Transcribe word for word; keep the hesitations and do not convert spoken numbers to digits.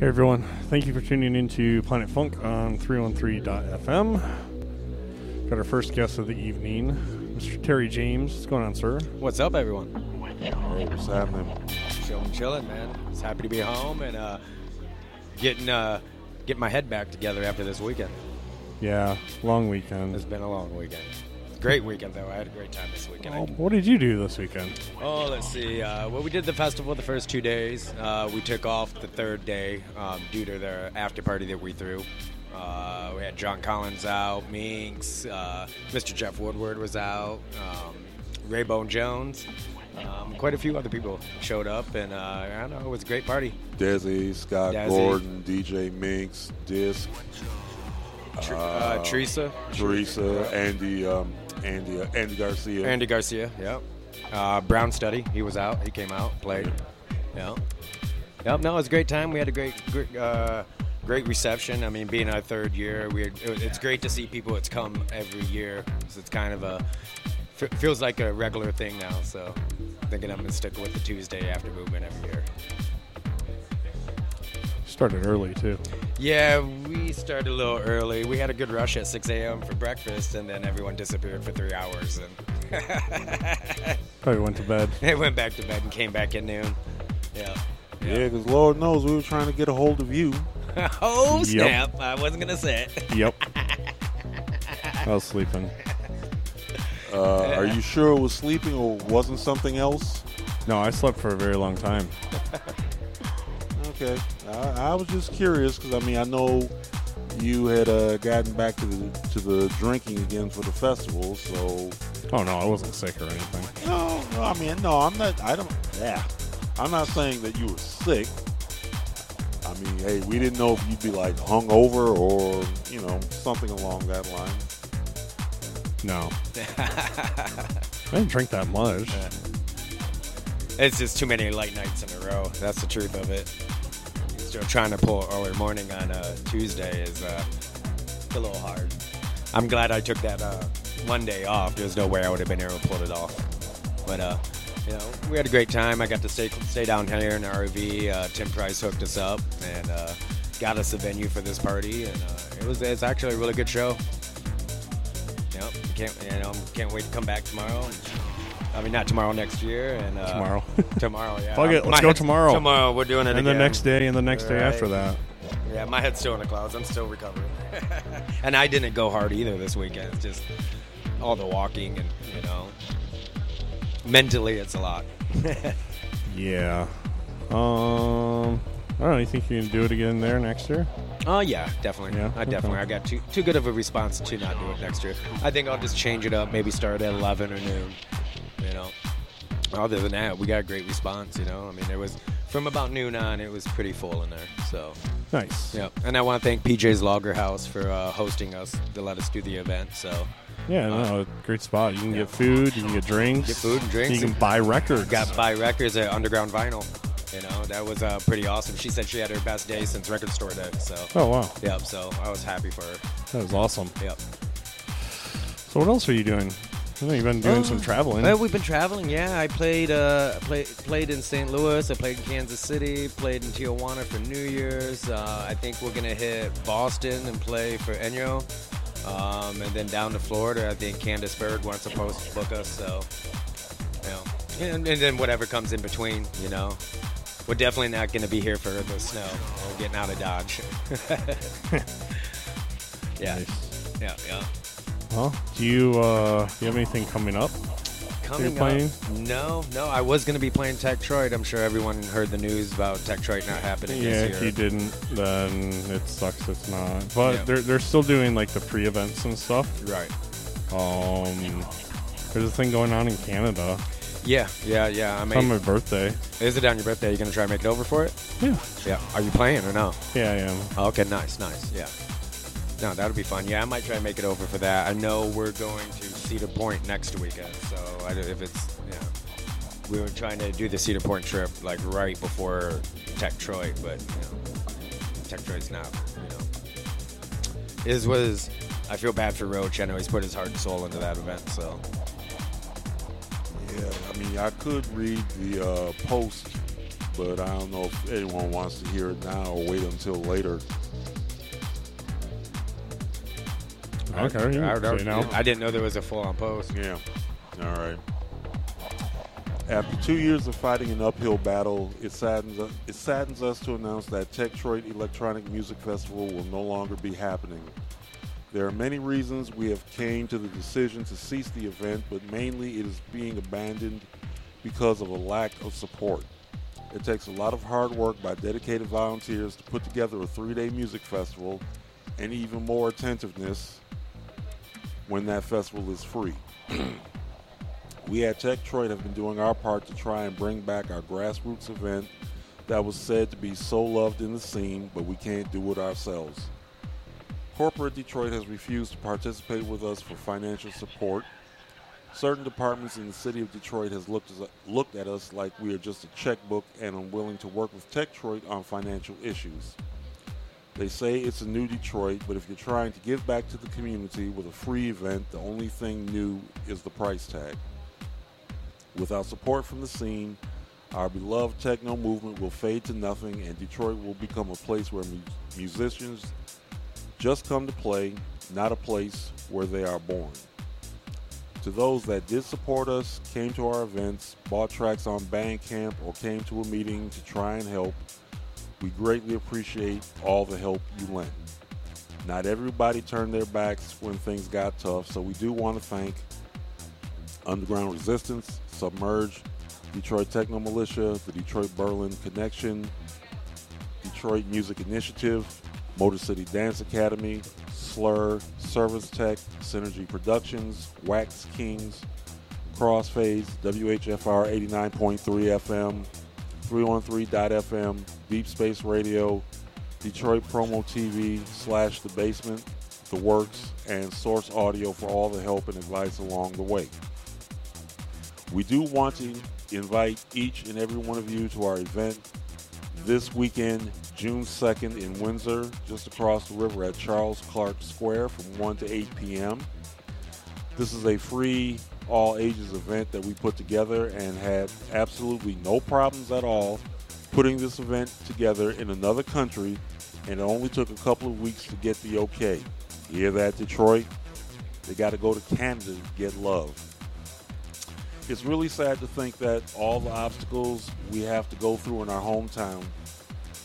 Hey everyone, thank you for tuning into Planet Funk on three one three dot f m. Got our first guest of the evening, Mister Terry James. What's going on, sir? What's up, everyone? Hey, what's happening? Chilling, chilling, man. Just happy to be home and uh, getting uh, getting my head back together after this weekend. Yeah, long weekend. It's been a long weekend. Great weekend, though. I had a great time this weekend. Oh, what did you do this weekend? Oh, let's see. Uh, well, we did the festival the first two days. Uh, we took off the third day um, due to the after party that we threw. Uh, we had John Collins out, Minx, uh, Mister Jeff Woodward was out, um, Raybone Jones. Um, quite a few other people showed up, and uh, I don't know, it was a great party. Desi, Scott Desi. Gordon, D J Minx, Disc, Tr- uh, uh, Teresa. Teresa, Andy, um, Andy, uh, Andy Garcia. Andy Garcia, yeah. Uh, Brown Study, he was out. He came out, played. Yeah. Yep, no, it was a great time. We had a great, great, uh, great reception. I mean, being our third year, we it, it's great to see people that's come every year. So it's kind of a, f- feels like a regular thing now. So I'm thinking I'm going to stick with the Tuesday after movement every year. Started early, too. Yeah, we started a little early. We had a good rush at six a.m. for breakfast, and then everyone disappeared for three hours. And Probably went to bed. they went back to bed and came back at noon. Yeah. Yeah, because Lord knows we were trying to get a hold of you. Oh, Yep. snap. I wasn't going to say it. Yep. I was sleeping. Uh, are you sure it was sleeping or wasn't something else? No, I slept for a very long time. Okay, I, I was just curious because I mean I know you had uh, gotten back to the to the drinking again for the festival, so Oh, no, I wasn't sick or anything. no, no, I mean no, I'm not. I don't. Yeah, I'm not saying that you were sick. I mean, hey, we didn't know if you'd be like hungover or you know something along that line. No. I didn't drink that much. It's just too many late nights in a row. That's the truth of it. Still trying to pull early morning on a Tuesday is uh, a little hard. I'm glad I took that uh, one day off. There's no way I would have been able to pull it off. But, uh, you know, we had a great time. I got to stay stay down here in the R V. Uh, Tim Price hooked us up and uh, got us a venue for this party. And uh, it was it's actually a really good show. Yep, can't you know can't wait to come back tomorrow. I mean, not tomorrow, next year. And uh, Tomorrow. Tomorrow, yeah. Fuck it, let's My go head's- tomorrow. Tomorrow, we're doing it And again. the next day and the next day Right. after that. Yeah, my head's still in the clouds. I'm still recovering. And I didn't go hard either this weekend. It's just all the walking and, you know, mentally it's a lot. Yeah. Um, I don't know. You think you can do it again there next year? Oh, yeah, definitely. Yeah, I definitely. okay. I got too too good of a response to not do it next year. I think I'll just change it up, maybe start at eleven or noon, you know. Other than that, we got a great response, you know. I mean, there was, from about noon on, it was pretty full in there, so. Nice. Yeah, and I want to thank P J's Lager House for uh, hosting us to let us do the event. So, Yeah, no, great spot. You can get food, you can get drinks. Get food and drinks. You can buy records. got buy records at Underground Vinyl. You know, that was uh, pretty awesome. She said she had her best day since record store day. So, Oh, wow. yep. So I was happy for her. That was awesome. Yep. So what else are you doing? I know you've been doing Uh, some traveling. Well, we've been traveling. Yeah, I played uh, play, played in Saint Louis. I played in Kansas City. Played in Tijuana for New Year's. Uh, I think we're gonna hit Boston and play for Enyo. Um, and then down to Florida. I think Candace Berg wants to post book us. So, you know, and, and then whatever comes in between. You know, we're definitely not gonna be here for the snow. We're getting out of Dodge. yeah, Nice. yeah, yeah. Well, do you, uh, do you have anything coming up? Coming You're playing? up, no, no. I was going to be playing Techtroid. I'm sure everyone heard the news about Techtroid not happening Yeah, this if year. you didn't, then it sucks it's not. But Yeah. they're, they're still doing, like, the pre-events and stuff. Right. Um, there's a thing going on in Canada. Yeah, yeah, yeah. I It's on mean, my birthday. is it on your birthday? You going to try and make it over for it? Yeah. Yeah. Are you playing or no? Yeah, I am. Oh, okay, nice, nice. Yeah. No, that'll be fun. Yeah, I might try and make it over for that. I know we're going to Cedar Point next weekend, so I, don't- if it's, yeah. We were trying to do the Cedar Point trip, like, right before Techtroid, but, you know, Techtroid's not, you know. Is was, I feel bad for Roach. I know he's put his heart and soul into that event, so. Yeah, I mean I could read the uh, post but I don't know if anyone wants to hear it now or wait until later. Okay, you I, can I, say now. I didn't know there was a full-on post. Yeah. All right. After two years of fighting an uphill battle, it saddens, us, it saddens us to announce that Techtroid Electronic Music Festival will no longer be happening. There are many reasons we have came to the decision to cease the event, but mainly it is being abandoned because of a lack of support. It takes a lot of hard work by dedicated volunteers to put together a three-day music festival, and even more attentiveness when that festival is free. We at Techtroid have been doing our part to try and bring back our grassroots event that was said to be so loved in the scene, but we can't do it ourselves. Corporate Detroit has refused to participate with us for financial support. Certain departments in the city of Detroit has looked, as, looked at us like we are just a checkbook and unwilling to work with Techtroid on financial issues. They say it's a new Detroit, but if you're trying to give back to the community with a free event, the only thing new is the price tag. Without support from the scene, our beloved techno movement will fade to nothing, and Detroit will become a place where mu- musicians just come to play, not a place where they are born. To those that did support us, came to our events, bought tracks on Bandcamp, or came to a meeting to try and help, we greatly appreciate all the help you lent. Not everybody turned their backs when things got tough, so we do want to thank Underground Resistance, Submerge, Detroit Techno Militia, the Detroit Berlin Connection, Detroit Music Initiative, Motor City Dance Academy, Slur, Service Tech, Synergy Productions, Wax Kings, Crossfades, W H F R eighty-nine point three F M, three one three dot F M, Deep Space Radio, Detroit Promo T V slash The Basement, The Works, and Source Audio for all the help and advice along the way. We do want to invite each and every one of you to our event this weekend, June second in Windsor, just across the river at Charles Clark Square from one to eight p.m. This is a free all-ages event that we put together and had absolutely no problems at all putting this event together in another country, and it only took a couple of weeks to get the okay. You hear that, Detroit? They got to go to Canada to get love. It's really sad to think that all the obstacles we have to go through in our hometown